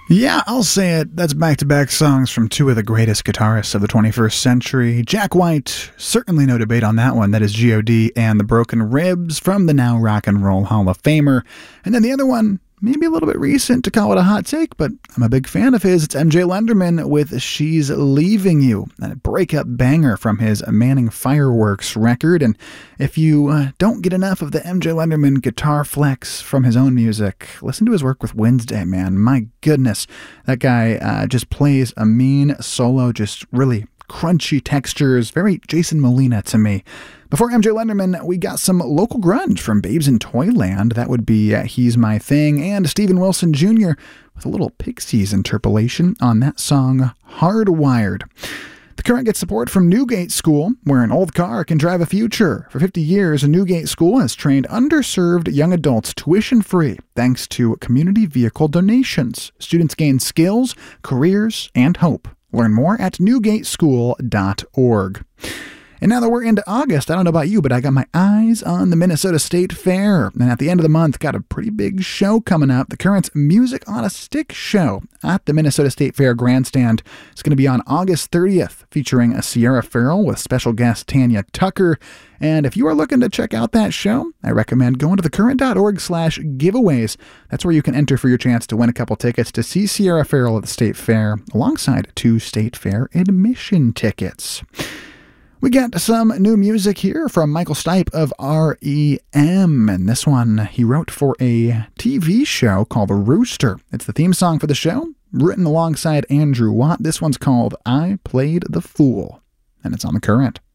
Yeah, I'll say it. That's back-to-back songs from two of the greatest guitarists of the 21st century. Jack White, certainly no debate on that one. That is G.O.D. and the Broken Ribs from the now Rock and Roll Hall of Famer. And then the other one, maybe a little bit recent to call it a hot take, but I'm a big fan of his. It's MJ Lenderman with She's Leaving You, a breakup banger from his Manning Fireworks record. And if you don't get enough of the MJ Lenderman guitar flex from his own music, listen to his work with Wednesday, man. My goodness, that guy just plays a mean solo, just really crunchy textures, very Jason Molina to me. Before MJ Lenderman, we got some local grunge from Babes in Toyland. That would be He's My Thing, and Steven Wilson Jr. with a little Pixies interpolation on that song, Hardwired. The Current gets support from Newgate School, where an old car can drive a future. For 50 years, Newgate School has trained underserved young adults tuition-free thanks to community vehicle donations. Students gain skills, careers, and hope. Learn more at newgateschool.org. And now that we're into August, I don't know about you, but I got my eyes on the Minnesota State Fair. And at the end of the month, got a pretty big show coming up. The Current's Music on a Stick show at the Minnesota State Fair Grandstand. It's going to be on August 30th, featuring a Sierra Farrell with special guest Tanya Tucker. And if you are looking to check out that show, I recommend going to thecurrent.org/giveaways. That's where you can enter for your chance to win a couple tickets to see Sierra Farrell at the State Fair, alongside 2 State Fair admission tickets. We got some new music here from Michael Stipe of R.E.M., and this one he wrote for a TV show called The Rooster. It's the theme song for the show, written alongside Andrew Watt. This one's called I Played the Fool, and it's on The Current.